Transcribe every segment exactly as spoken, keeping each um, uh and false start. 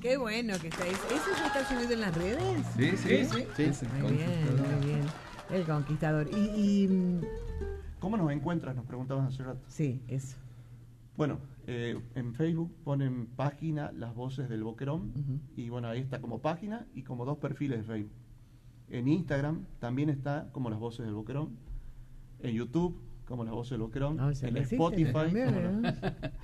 Qué bueno que está. ¿Eso ya está subido en las redes? Sí, sí, sí. sí. sí. Muy bien, muy bien. El Conquistador. Y, y... ¿Cómo nos encuentras? Nos preguntaban hace rato. Sí, eso. Bueno, eh, en Facebook ponen página Las Voces del Boquerón. Uh-huh. Y bueno, ahí está como página y como dos perfiles de Facebook. En Instagram también está como Las Voces del Boquerón. En YouTube como Las Voces del Boquerón. Oh, en Spotify. También, ¿no?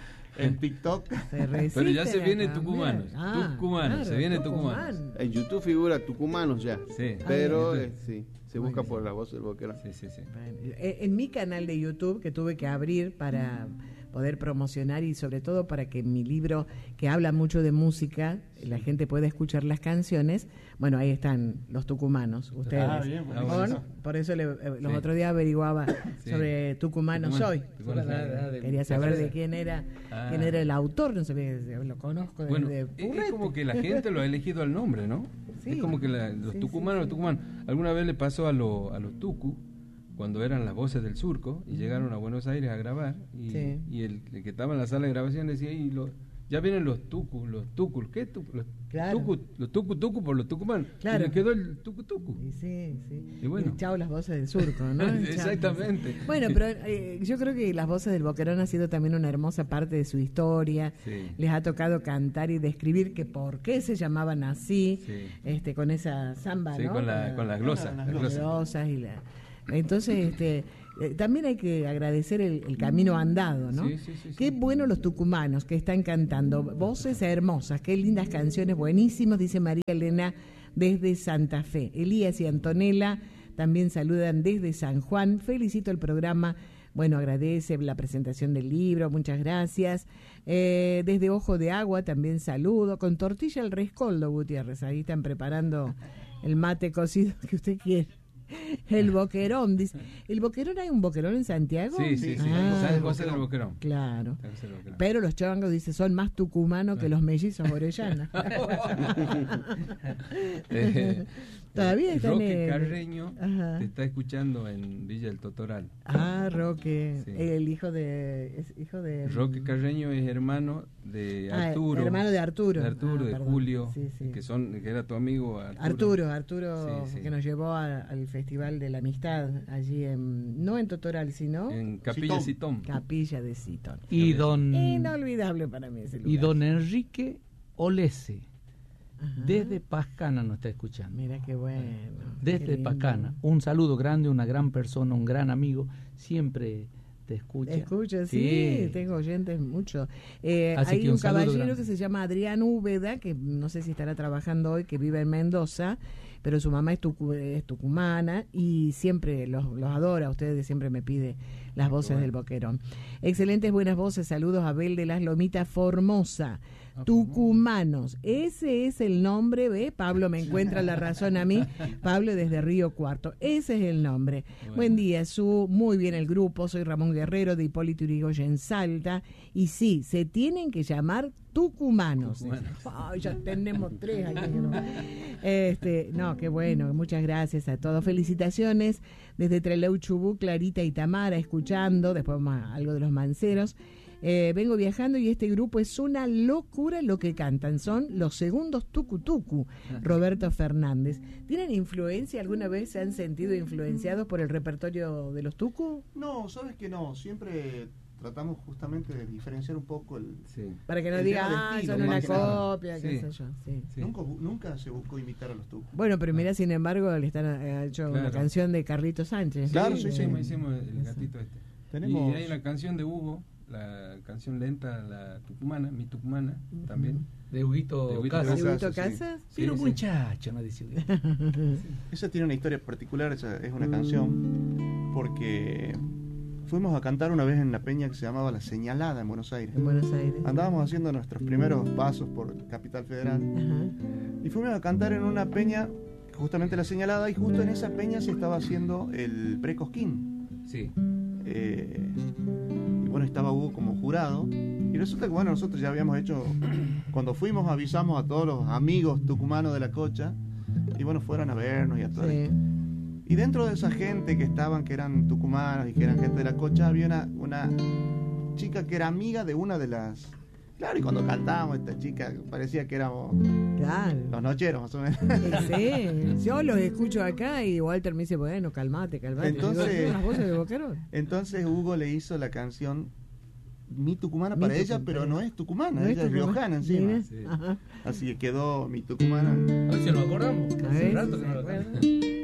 En TikTok. Pero ya se viene Tucumanos. Ah, Tucumanos, claro, se viene Tucumanos. En YouTube figura Tucumanos ya. Sí. Pero ah, eh, sí, se busca por Las Voces del Boquerón. Sí, sí, sí. Bueno, en mi canal de YouTube que tuve que abrir para poder promocionar y sobre todo para que mi libro, que habla mucho de música, la gente pueda escuchar las canciones. Bueno, ahí están los tucumanos, ustedes. Ah, bien, bueno, por, por eso le, los sí. otros días averiguaba sí. sobre Tucumanos Tucumán, Soy. Tucumán, ah, Quería saber de quién era ah. quién era el autor, no sabía, lo conozco bueno, desde Purrete. Es como que la gente lo ha elegido al nombre, ¿no? Sí. Es como que la, los sí, tucumanos, sí, sí. los tucumanos. Alguna vez le pasó a, lo, a los tucu, cuando eran Las Voces del Surco, y llegaron a Buenos Aires a grabar, y, sí. y el, el que estaba en la sala de grabación decía, y lo, ya vienen los tucu, los tucus, ¿qué tucu? Los claro. tucu, los tucu tucu por los tucumanos, claro. y le quedó el tucu tucu. Y sí, sí. Y bueno. Y chao Las Voces del Surco, ¿no? Exactamente. Bueno, pero eh, yo creo que Las Voces del Boquerón ha sido también una hermosa parte de su historia, sí. les ha tocado cantar y describir que por qué se llamaban así, sí. este con esa samba, sí, ¿no? con la, con las glosas. Las glosas y la... Entonces, este, eh, también hay que agradecer el, el camino andado, ¿no? Sí, sí, sí, qué sí. bueno los tucumanos que están cantando, voces hermosas, qué lindas canciones, buenísimas, dice María Elena desde Santa Fe. Elías y Antonella también saludan desde San Juan. Felicito el programa. Bueno, agradece la presentación del libro, muchas gracias. Eh, desde Ojo de Agua también saludo. Con tortilla al rescoldo, Gutiérrez. Ahí están preparando el mate cocido que usted quiere. El Boquerón, dice. ¿El Boquerón hay un Boquerón en Santiago? Sí, sí, sí. Ah, ¿sabes vos el Boquerón? Claro. El Boquerón. Pero los chongos, dice, son más tucumanos que los mellizos Orellana. eh, Todavía están Roque en... Carreño Ajá. te está escuchando en Villa del Totoral. Ah, Roque, sí. el hijo de... Es hijo de Roque Carreño es hermano de Arturo. Ah, hermano de Arturo. De Arturo, ah, de Julio, sí, sí. que son que era tu amigo Arturo. Arturo, Arturo sí, sí. que nos llevó a, al Festival de la Amistad, allí en... No en Totoral, sino... En Capilla Citón. Capilla de Citón. Y don... Inolvidable para mí ese lugar. Y don Enrique Olese. Ajá. Desde Pascana nos está escuchando. Mira qué bueno. Desde qué Pascana. Un saludo grande, una gran persona, un gran amigo. Siempre te escucha. Te escucha, sí. sí. Tengo oyentes mucho. Eh, hay un, un caballero grande. que se llama Adrián Úbeda, que no sé si estará trabajando hoy, que vive en Mendoza, pero su mamá es, tucu, es tucumana y siempre los, los adora. A ustedes siempre me pide las voces bueno. del Boquerón. Excelentes, buenas voces. Saludos a Abel de las Lomitas Formosa. Tucumanos, ese es el nombre, ¿ve? Pablo me encuentra la razón a mí, Pablo desde Río Cuarto, ese es el nombre. Bueno. Buen día, Su, muy bien el grupo, soy Ramón Guerrero de Hipólito Yrigoyen Salta, y sí, se tienen que llamar tucumanos. Tucumanos. Ay, ya tenemos tres aquí, ¿no? Este, no, qué bueno, muchas gracias a todos, felicitaciones desde Trelew Chubut, Clarita y Tamara escuchando, después más algo de los manceros. Eh, vengo viajando y este grupo es una locura lo que cantan. Son los segundos Tucu Tucu, Roberto Fernández. ¿Tienen influencia? ¿Alguna vez se han sentido influenciados por el repertorio de los Tucu? No, sabes que no. Siempre tratamos justamente de diferenciar un poco el... Sí. Para que no digan, ah, son una copia, sí. qué sé yo. Sí. Sí. Nunca, nunca se buscó imitar a los Tucu. Bueno, pero mira, sin embargo, le están ha hecho claro. una canción de Carlito Sánchez. Claro, sí, sí, sí. Hicimos el gatito este. Tenemos... Y hay una canción de Hugo, la canción lenta, la tucumana, mi tucumana, uh-huh. también. De Huguito Casas. ¿De Huguito Casas? Sí. Pero sí, muchacho, sí. no dice Huguito. Sí. Esa tiene una historia particular, esa es una canción, porque fuimos a cantar una vez en la peña que se llamaba La Señalada en Buenos Aires. En Buenos Aires. Andábamos haciendo nuestros primeros pasos por Capital Federal. Uh-huh. Y fuimos a cantar en una peña, justamente La Señalada, y justo en esa peña se estaba haciendo el Precosquín. Sí. Eh, y bueno, estaba Hugo como jurado y resulta que bueno, nosotros ya habíamos hecho, cuando fuimos avisamos a todos los amigos tucumanos de la Cocha y bueno, fueron a vernos y a todo sí. Y dentro de esa gente que estaban, que eran tucumanos y que eran gente de la Cocha, había una, una chica que era amiga de una de las Claro, y cuando cantábamos, esta chica parecía que éramos claro. los nocheros, más o menos. Sí, yo los escucho acá y Walter me dice, bueno, calmate, calmate. Entonces, digo, ¿las voces de Boquerón? Entonces Hugo le hizo la canción Mi Tucumana para Mi ella, tucumana. Pero no es tucumana, ¿No ella es, es riojana encima. Sí. Así que quedó Mi Tucumana. A ver si nos acordamos. A ver, hace rato que no lo cantamos.